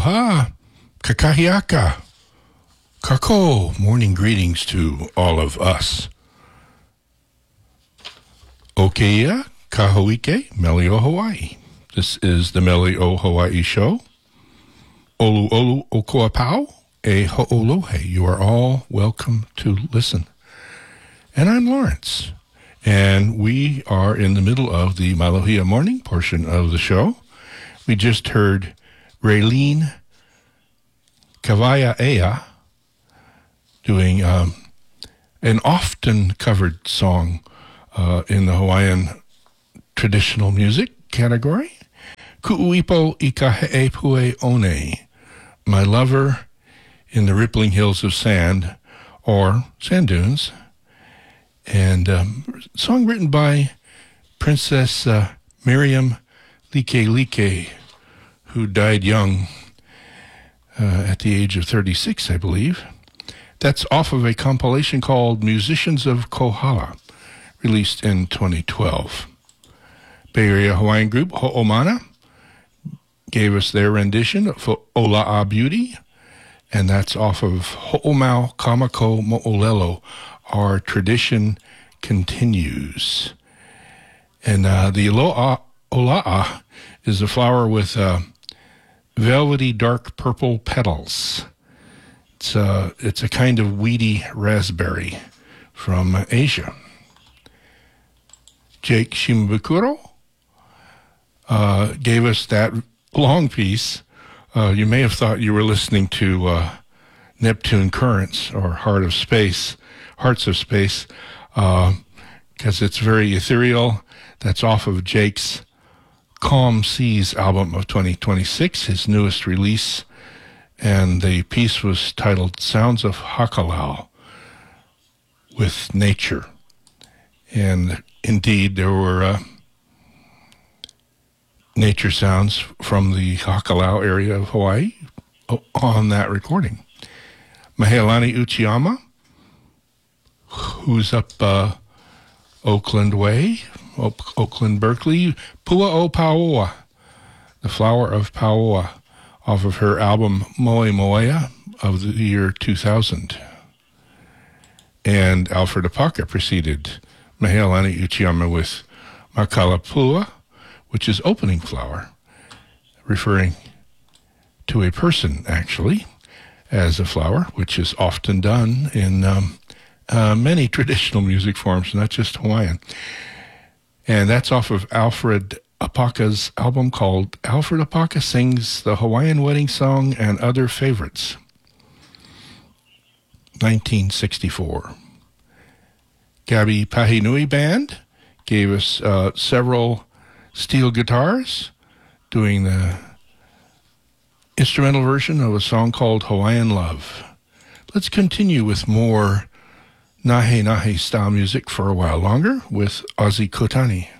Aloha, kakahiaka, kako, morning greetings to all of us. Okeia, kahoike, Melio Hawaii. This is the Melio Hawaii Show. Olu olu okoa pau, e ho'olohe. You are all welcome to listen. And I'm Lawrence. And we are in the middle of the Malohia morning portion of the show. We just heard Raylene Kawaiaea doing an often covered song in the Hawaiian traditional music category. Ku'uipo i ka he'epue one, My Lover in the Rippling Hills of Sand, or Sand Dunes. And song written by Princess Miriam Like, who died young at the age of 36, I believe. That's off of a compilation called Musicians of Kohala, released in 2012. Bay Area Hawaiian group Ho'omana gave us their rendition of Ola'a Beauty, and that's off of Ho'omau Kamako Mo'olelo, Our Tradition Continues. And the Ola'a is a flower with velvety dark purple petals. It's a kind of weedy raspberry from Asia. Jake Shimabukuro gave us that long piece. You may have thought you were listening to Neptune Currents or Hearts of Space, because it's very ethereal. That's off of Jake's Calm Seas album of 2026, his newest release. And the piece was titled Sounds of Hakalau, with nature. And indeed, there were nature sounds from the Hakalau area of Hawaii on that recording. Mahealani Uchiyama, who's up Oakland Way, Oakland, Berkeley, Pua o Pauoa, the flower of Pauoa, off of her album Moe Moea of the year 2000. And Alfred Apaka preceded Mahealani Uchiyama with Makalapua, which is opening flower, referring to a person, actually, as a flower, which is often done in many traditional music forms, not just Hawaiian. And that's off of Alfred Apaka's album called Alfred Apaka Sings the Hawaiian Wedding Song and Other Favorites, 1964. Gabi Pahinui Band gave us several steel guitars doing the instrumental version of a song called Hawaiian Love. Let's continue with more Nahe Nahe style music for a while longer with Ozzy Kotani.